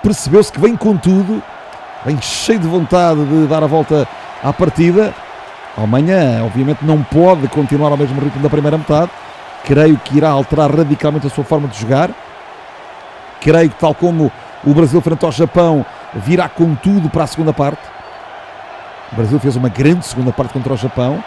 percebeu-se que vem com tudo, vem cheio de vontade de dar a volta à partida. A Alemanha, obviamente, não pode continuar ao mesmo ritmo da primeira metade. Creio que irá alterar radicalmente a sua forma de jogar. Creio que, tal como o Brasil frente ao Japão, virá com tudo para a segunda parte. O Brasil fez uma grande segunda parte contra o Japão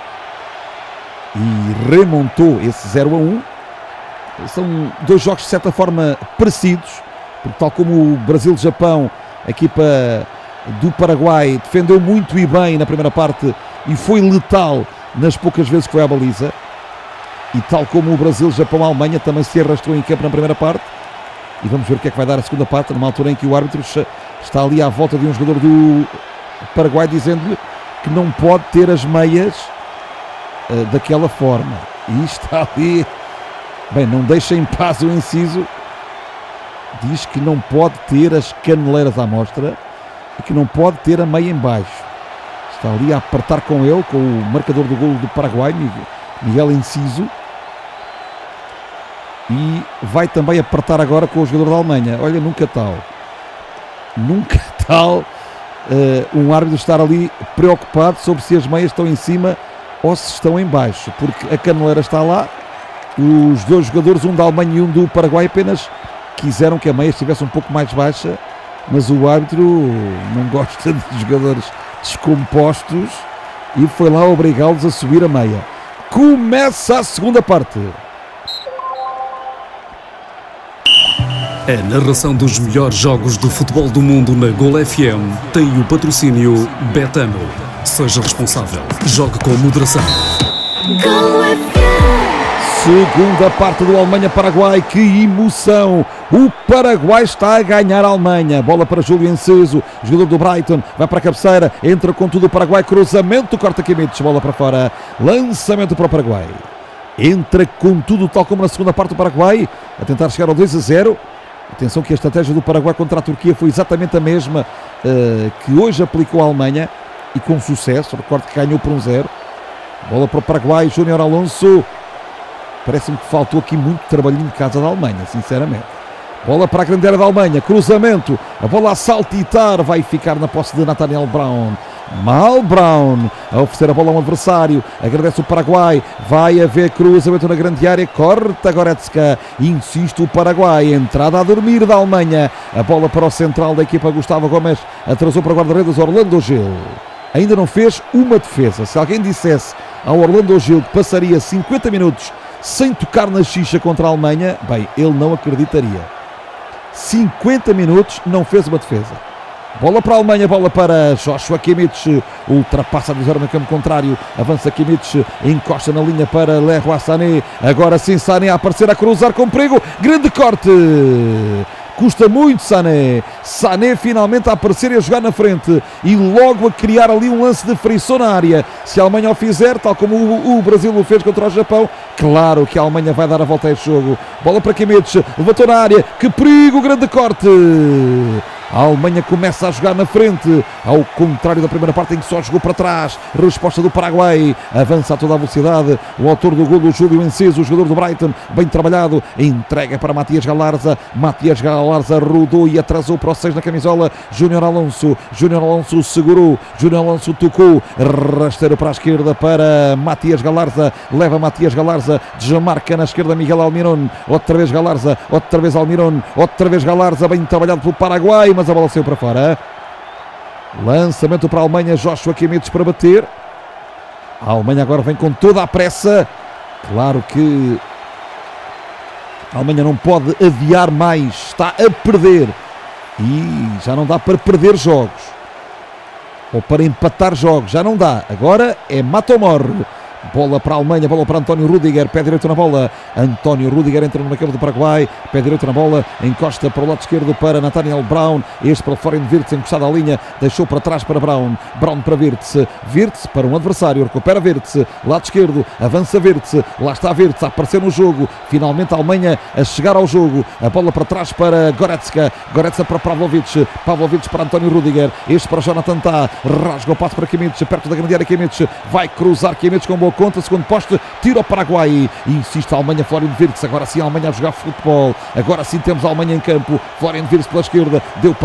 e remontou esse 0-1. São dois jogos de certa forma parecidos, porque tal como o Brasil-Japão, a equipa do Paraguai defendeu muito e bem na primeira parte e foi letal nas poucas vezes que foi à baliza. E tal como o Brasil-Japão, a Alemanha também se arrastou em campo na primeira parte. E vamos ver o que é que vai dar a segunda parte, numa altura em que o árbitro está ali à volta de um jogador do Paraguai, dizendo-lhe que não pode ter as meias daquela forma. E está ali, bem, não deixa em paz o inciso, diz que não pode ter as caneleiras à mostra e que não pode ter a meia em baixo. Está ali a apertar com ele, com o marcador do golo do Paraguai, Miguel Enciso, e vai também apertar agora com o jogador da Alemanha. Olha, nunca tal um árbitro estar ali preocupado sobre se as meias estão em cima ou se estão em baixo, porque a caneleira está lá. Os dois jogadores, um da Alemanha e um do Paraguai, apenas quiseram que a meia estivesse um pouco mais baixa, mas o árbitro não gosta de jogadores descompostos e foi lá obrigá-los a subir a meia. Começa a segunda parte. A narração dos melhores jogos do futebol do mundo na Gol FM tem o patrocínio Betano. Seja responsável. Jogue com moderação. Gol FM. Segunda parte do Alemanha-Paraguai. Que emoção! O Paraguai está a ganhar a Alemanha. Bola para Júlio Enciso, jogador do Brighton. Vai para a cabeceira. Entra com tudo o Paraguai. Cruzamento. Corta Kimmich. Bola para fora. Lançamento para o Paraguai. Entra com tudo, tal como na segunda parte do Paraguai, a tentar chegar ao 2-0. Atenção que a estratégia do Paraguai contra a Turquia foi exatamente a mesma que hoje aplicou a Alemanha, e com sucesso. Recordo que ganhou por 1-0. Bola para o Paraguai, Júnior Alonso. Parece-me que faltou aqui muito trabalhinho de casa da Alemanha, sinceramente. Bola para a grande área da Alemanha, cruzamento, a bola a saltitar, vai ficar na posse de Nathaniel Brown. Mal Brown a oferecer a bola a um adversário, agradece o Paraguai, vai haver cruzamento na grande área, corta Goretzka, insiste o Paraguai, entrada a dormir da Alemanha, a bola para o central da equipa, Gustavo Gomes, atrasou para o guarda-redes Orlando Gil, ainda não fez uma defesa. Se alguém dissesse ao Orlando Gil que passaria 50 minutos sem tocar na xixa contra a Alemanha, bem, ele não acreditaria. 50 minutos, não fez uma defesa. Bola para a Alemanha, bola para Joshua Kimmich, ultrapassa do zero no campo contrário, avança Kimmich, encosta na linha para Leroy Sané, agora sim Sané a aparecer, a cruzar com perigo, grande corte, custa muito Sané finalmente a aparecer e a jogar na frente e logo a criar ali um lance de frição na área. Se a Alemanha o fizer, tal como o Brasil o fez contra o Japão, claro que a Alemanha vai dar a volta a este jogo. Bola para Kimmich, levantou na área, que perigo, grande corte. A Alemanha começa a jogar na frente, ao contrário da primeira parte em que só jogou para trás. Resposta do Paraguai, avança a toda a velocidade. O autor do golo, Júlio Enciso, o jogador do Brighton, bem trabalhado, entrega para Matias Galarza. Matias Galarza rodou e atrasou para o 6 na camisola. Júnior Alonso segurou, Júnior Alonso tocou, rasteiro para a esquerda para Matias Galarza, leva Matias Galarza, desmarca na esquerda Miguel Almiron, outra vez Galarza, outra vez Almiron, outra vez Galarza, bem trabalhado pelo Paraguai, mas a bola saiu para fora. Lançamento para a Alemanha, Joshua Kimmich para bater. A Alemanha agora vem com toda a pressa. Claro que a Alemanha não pode adiar mais, está a perder e já não dá para perder jogos ou para empatar jogos, já não dá. Agora é mata ou morre. Bola para a Alemanha, bola para António Rüdiger, pé direito na bola. António Rüdiger entra no campo do Paraguai, pé direito na bola, encosta para o lado esquerdo para Nathaniel Brown. Este para Florian Wirtz, encostado à linha, deixou para trás para Brown. Brown para Wirtz, Wirtz para um adversário, recupera Wirtz, lado esquerdo, avança Wirtz, lá está Wirtz a aparecer no jogo. Finalmente a Alemanha a chegar ao jogo. A bola para trás para Goretzka, Goretzka para Pavlovic, Pavlovic para António Rüdiger, este para Jonathan Tah, rasga o passo para Kimmich, perto da grande área Kimmich, vai cruzar Kimmich com boa conta, segundo poste, tira o Paraguai, insiste a Alemanha, Florian Wirtz, agora sim a Alemanha a jogar futebol, agora sim temos a Alemanha em campo, Florian Wirtz pela esquerda, deu